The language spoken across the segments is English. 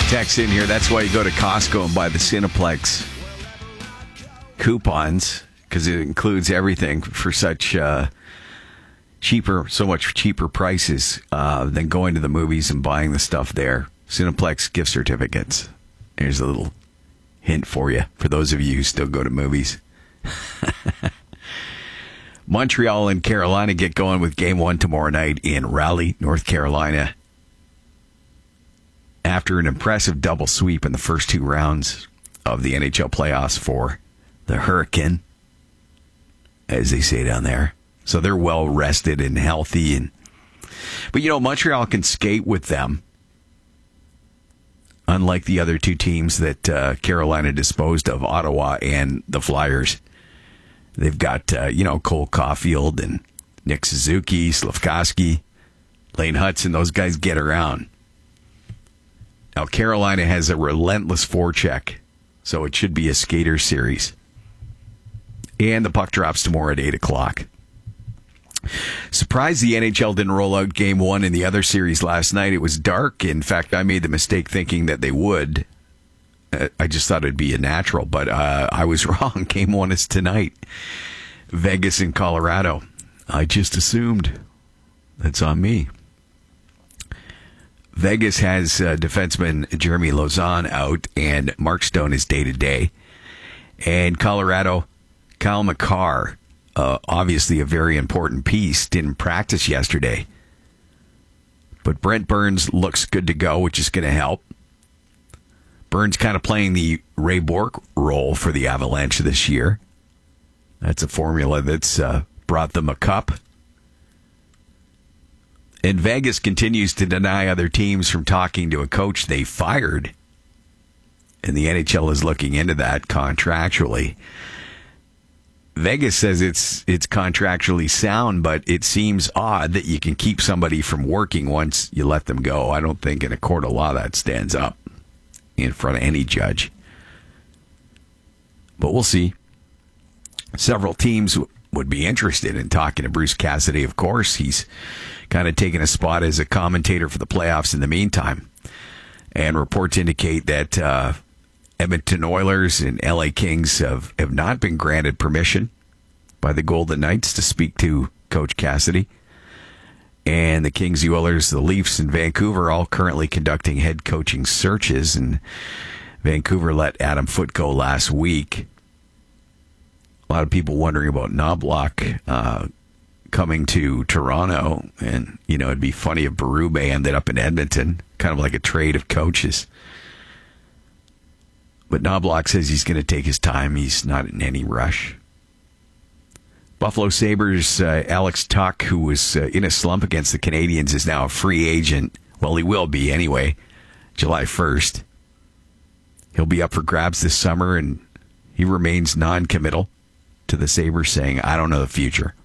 Text in here. That's why you go to Costco and buy the Cineplex coupons, because it includes everything for such so much cheaper prices than going to the movies and buying the stuff there. Cineplex gift certificates. Here's a little hint for you, for those of you who still go to movies. Montreal and Carolina get going with Game 1 tomorrow night in Raleigh, North Carolina. After an impressive double sweep in the first two rounds of the NHL playoffs for the Hurricane, as they say down there. So they're well rested and healthy. But, Montreal can skate with them, unlike the other two teams that Carolina disposed of, Ottawa and the Flyers. They've got, Cole Caulfield and Nick Suzuki, Slafkovsky, Lane Hudson. Those guys get around. Now, Carolina has a relentless forecheck, so it should be a skater series. And the puck drops tomorrow at 8 o'clock. Surprised the NHL didn't roll out Game 1 in the other series last night. It was dark. In fact, I made the mistake thinking that they would. I just thought it'd be a natural, but I was wrong. Game 1 is tonight. Vegas and Colorado. I just assumed. That's on me. Vegas has defenseman Jeremy Lauzon out, and Mark Stone is day-to-day. And Colorado, Kyle McCarr, obviously a very important piece, didn't practice yesterday. But Brent Burns looks good to go, which is going to help. Burns kind of playing the Ray Bourque role for the Avalanche this year. That's a formula that's brought them a cup. And Vegas continues to deny other teams from talking to a coach they fired. And the NHL is looking into that contractually. Vegas says it's contractually sound, but it seems odd that you can keep somebody from working once you let them go. I don't think in a court of law that stands up in front of any judge. But we'll see. Several teams would be interested in talking to Bruce Cassidy, of course. He's kind of taken a spot as a commentator for the playoffs in the meantime. And reports indicate that Edmonton Oilers and LA Kings have not been granted permission by the Golden Knights to speak to Coach Cassidy. And the Kings, the Oilers, the Leafs, and Vancouver are all currently conducting head coaching searches. And Vancouver let Adam Foote go last week. A lot of people wondering about Knobloch coming to Toronto. And, it'd be funny if Berube ended up in Edmonton, kind of like a trade of coaches. But Knobloch says he's going to take his time. He's not in any rush. Buffalo Sabres' Alex Tuch, who was in a slump against the Canadiens, is now a free agent. Well, he will be anyway, July 1st. He'll be up for grabs this summer, and he remains non-committal to the Sabres, saying, I don't know the future.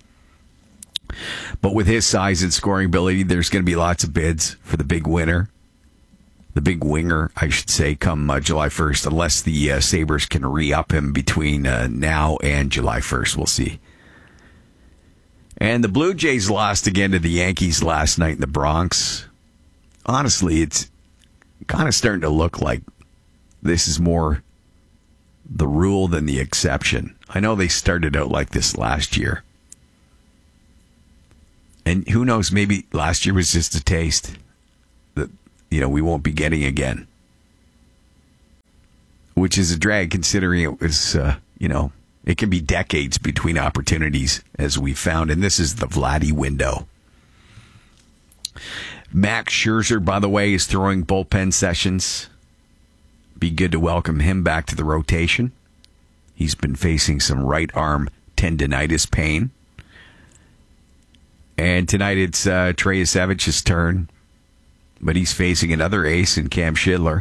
But with his size and scoring ability, there's going to be lots of bids for the big winner. The big winger, I should say, come July 1st, unless the Sabres can re-up him between now and July 1st. We'll see. And the Blue Jays lost again to the Yankees last night in the Bronx. Honestly, it's kind of starting to look like this is more the rule than the exception. I know they started out like this last year. And who knows, maybe last year was just a taste that, we won't be getting again. Which is a drag considering it was, it can be decades between opportunities, as we found. And this is the Vladdy window. Max Scherzer, by the way, is throwing bullpen sessions. Be good to welcome him back to the rotation. He's been facing some right arm tendonitis pain. And tonight it's Trey Savich's turn. But he's facing another ace in Cam Schindler,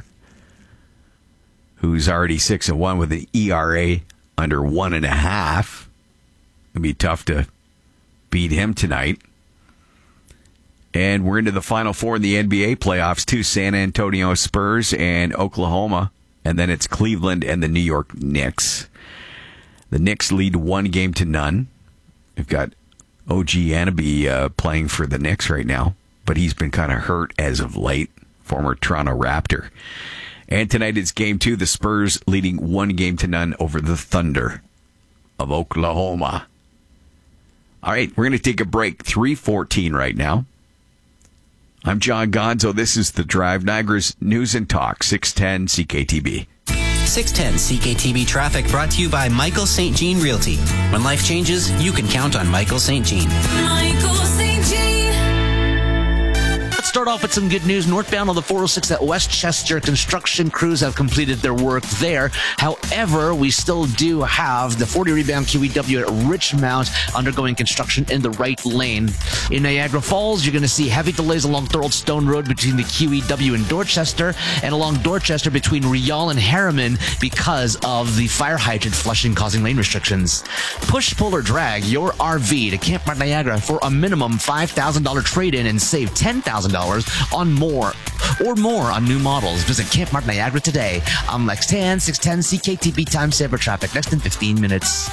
who's already 6-1 with an ERA under 1.5. It'll be tough to beat him tonight. And we're into the Final Four in the NBA playoffs, too. San Antonio Spurs and Oklahoma. And then it's Cleveland and the New York Knicks. The Knicks lead 1-0. We've got OG Anunoby playing for the Knicks right now, but he's been kind of hurt as of late former Toronto Raptor. And tonight it's Game 2, the Spurs leading 1-0 over the Thunder of Oklahoma. All right, we're going to take a break. 3:14 right now. I'm John Gonzo. This is The Drive, Niagara's News and Talk, 610 CKTB. 610 CKTB traffic brought to you by Michael St. Jean Realty. When life changes, you can count on Michael St. Jean. Michael St. Jean. Let's start off with some good news. Northbound on the 406 at Westchester, construction crews have completed their work there. However, we still do have the 40 rebound QEW at Richmount undergoing construction in the right lane. In Niagara Falls, you're going to see heavy delays along Thorold Stone Road between the QEW and Dorchester, and along Dorchester between Rial and Harriman because of the fire hydrant flushing causing lane restrictions. Push, pull, or drag your RV to Camp Mart Niagara for a minimum $5,000 trade-in and save $10,000 on more on new models. Visit Camp Mart Niagara today. I'm Lex Tan, 610 CKTB time saver traffic next in 15 minutes.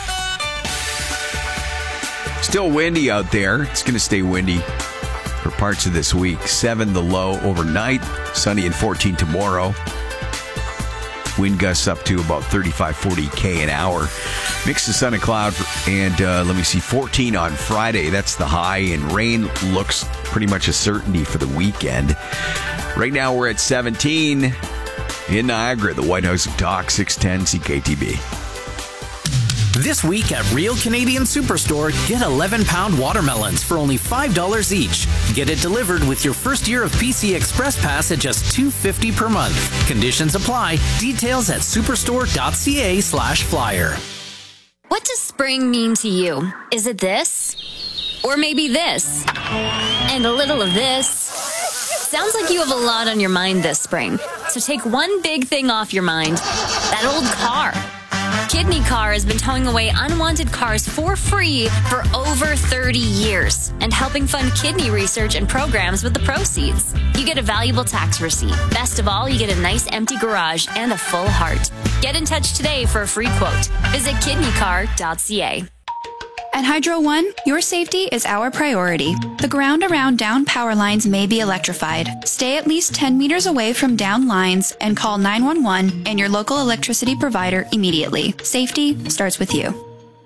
Still windy out there. It's going to stay windy for parts of this week. 7 the low overnight. Sunny and 14 tomorrow. Wind gusts up to about 35-40 k an hour. Mix of sun and cloud, and 14 on Friday. That's the high, and rain looks pretty much a certainty for the weekend. Right now we're at 17 in Niagara, the White House of Talk, 610 CKTB. This week at Real Canadian Superstore, get 11-pound watermelons for only $5 each. Get it delivered with your first year of PC Express Pass at just $2.50 per month. Conditions apply. Details at superstore.ca/flyer. What does spring mean to you? Is it this? Or maybe this? And a little of this? Sounds like you have a lot on your mind this spring. So take one big thing off your mind. That old car. Kidney Car has been towing away unwanted cars for free for over 30 years and helping fund kidney research and programs with the proceeds. You get a valuable tax receipt. Best of all, you get a nice empty garage and a full heart. Get in touch today for a free quote. Visit kidneycar.ca. At Hydro One, your safety is our priority. The ground around down power lines may be electrified. Stay at least 10 meters away from down lines and call 911 and your local electricity provider immediately. Safety starts with you.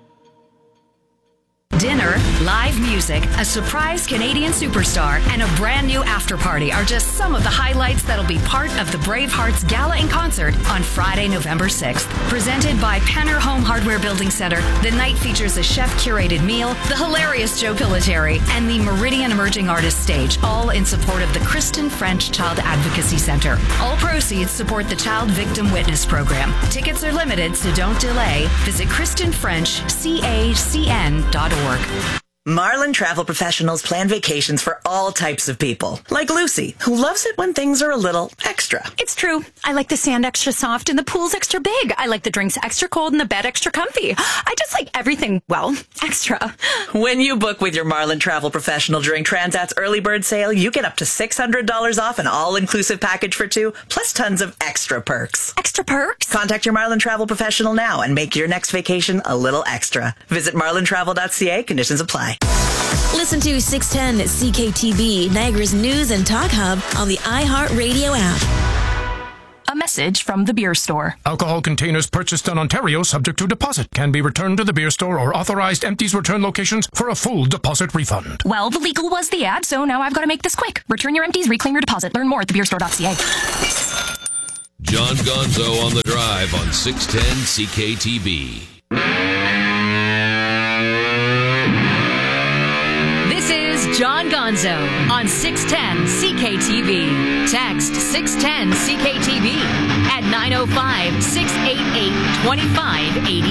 Dinner, live music, a surprise Canadian superstar, and a brand new after party are just some of the highlights that'll be part of the Bravehearts Gala and Concert on Friday, November 6th. Presented by Penner Home Hardware Building Center, the night features a chef-curated meal, the hilarious Joe Pillateri, and the Meridian Emerging Artists Stage, all in support of the Kristen French Child Advocacy Center. All proceeds support the Child Victim Witness Program. Tickets are limited, so don't delay. Visit KristenFrenchCACN.org. Marlin Travel Professionals plan vacations for all types of people, like Lucy, who loves it when things are a little extra. It's true. I like the sand extra soft and the pool's extra big. I like the drinks extra cold and the bed extra comfy. I just like everything, well, extra. When you book with your Marlin Travel Professional during Transat's early bird sale, you get up to $600 off an all-inclusive package for two, plus tons of extra perks. Extra perks? Contact your Marlin Travel Professional now and make your next vacation a little extra. Visit marlintravel.ca. Conditions apply. Listen to 610 CKTB, Niagara's News and Talk Hub on the iHeartRadio app. A message from the beer store. Alcohol containers purchased in Ontario subject to deposit can be returned to the beer store or authorized empties return locations for a full deposit refund. Well, the legal was the ad, so now I've got to make this quick. Return your empties, reclaim your deposit. Learn more at thebeerstore.ca. John Gonzo on the Drive on 610 CKTB. John Gonzo on 610 CKTB. Text 610 CKTB at 905-688-2580.